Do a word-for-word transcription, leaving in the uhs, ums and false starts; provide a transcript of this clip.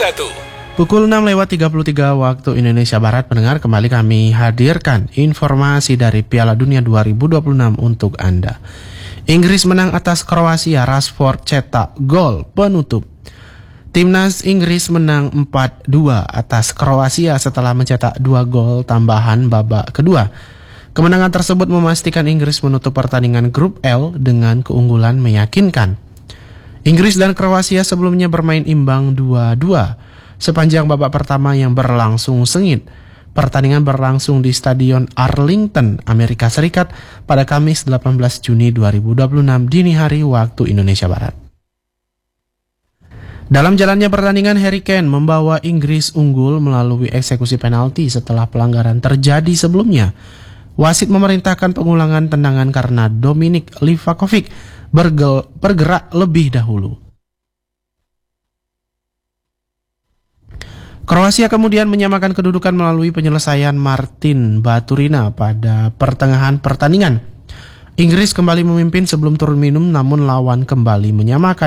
satu. Pukul enam lewat tiga puluh tiga waktu Indonesia Barat, pendengar, kembali kami hadirkan informasi dari Piala Dunia dua ribu dua puluh enam untuk Anda. Inggris menang atas Kroasia, Rashford cetak gol penutup. Timnas Inggris menang empat dua atas Kroasia setelah mencetak dua gol tambahan babak kedua. Kemenangan tersebut memastikan Inggris menutup pertandingan grup L dengan keunggulan meyakinkan. Inggris dan Kroasia sebelumnya bermain imbang dua dua sepanjang babak pertama yang berlangsung sengit. Pertandingan berlangsung di Stadion Arlington, Amerika Serikat pada Kamis delapan belas Juni dua ribu dua puluh enam dini hari waktu Indonesia Barat. Dalam jalannya pertandingan, Harry Kane membawa Inggris unggul melalui eksekusi penalti setelah pelanggaran terjadi sebelumnya. Wasit memerintahkan pengulangan tendangan karena Dominik Livakovic bergel, bergerak lebih dahulu. Kroasia kemudian menyamakan kedudukan melalui penyelesaian Martin Baturina pada pertengahan pertandingan. Inggris kembali memimpin sebelum turun minum, namun lawan kembali menyamakan.